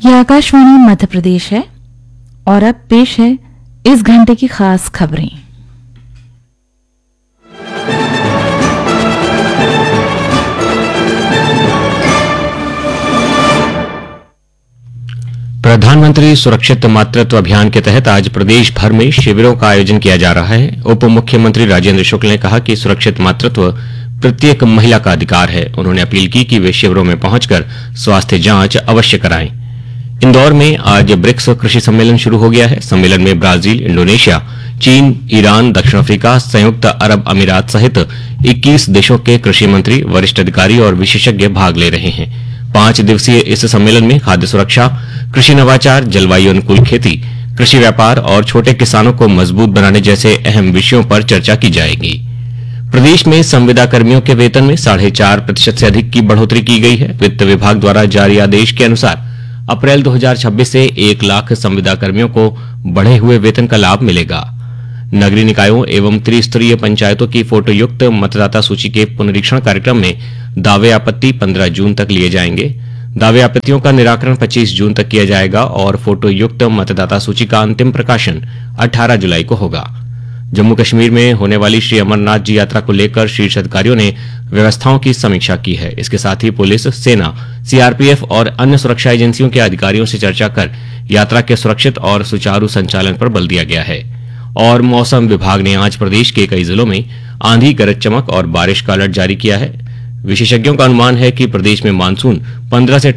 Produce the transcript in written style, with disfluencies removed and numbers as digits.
ये आकाशवाणी मध्य प्रदेश है और अब पेश है इस घंटे की खास खबरें। प्रधानमंत्री सुरक्षित मातृत्व अभियान के तहत आज प्रदेश भर में शिविरों का आयोजन किया जा रहा है। उप मुख्यमंत्री राजेंद्र शुक्ल ने कहा कि सुरक्षित मातृत्व प्रत्येक महिला का अधिकार है। उन्होंने अपील की कि वे शिविरों में पहुंचकर स्वास्थ्य जांच अवश्य कराएं। इंदौर में आज ब्रिक्स कृषि सम्मेलन शुरू हो गया है। सम्मेलन में ब्राजील, इंडोनेशिया, चीन, ईरान, दक्षिण अफ्रीका, संयुक्त अरब अमीरात सहित 21 देशों के कृषि मंत्री, वरिष्ठ अधिकारी और विशेषज्ञ भाग ले रहे हैं। 5 दिवसीय इस सम्मेलन में खाद्य सुरक्षा, कृषि नवाचार, जलवायु अनुकूल खेती, कृषि व्यापार और छोटे किसानों को मजबूत बनाने जैसे अहम विषयों पर चर्चा की जाएगी। प्रदेश में संविदा कर्मियों के वेतन में 4.5% से अधिक की बढ़ोतरी की गई है। वित्त विभाग द्वारा जारी आदेश के अनुसार अप्रैल 2026 से 1 लाख संविदा कर्मियों को बढ़े हुए वेतन का लाभ मिलेगा। नगरीय निकायों एवं त्रिस्तरीय पंचायतों की फोटोयुक्त मतदाता सूची के पुनरीक्षण कार्यक्रम में दावे आपत्ति 15 जून तक लिए जाएंगे। दावे आपत्तियों का निराकरण 25 जून तक किया जाएगा और फोटोयुक्त मतदाता सूची का अंतिम प्रकाशन 18 जुलाई को होगा। जम्मू कश्मीर में होने वाली श्री अमरनाथ जी यात्रा को लेकर शीर्ष अधिकारियों ने व्यवस्थाओं की समीक्षा की है। इसके साथ ही पुलिस, सेना, सीआरपीएफ और अन्य सुरक्षा एजेंसियों के अधिकारियों से चर्चा कर यात्रा के सुरक्षित और सुचारू संचालन पर बल दिया गया है। और मौसम विभाग ने आज प्रदेश के कई जिलों में आंधी, गरज चमक और बारिश का अलर्ट जारी किया है। विशेषज्ञों का अनुमान है कि प्रदेश में मानसून 15 से